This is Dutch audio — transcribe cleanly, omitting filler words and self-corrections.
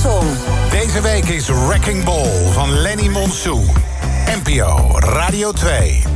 Song. Deze week is Wrecking Ball van Lenny Monsou. NPO Radio 2.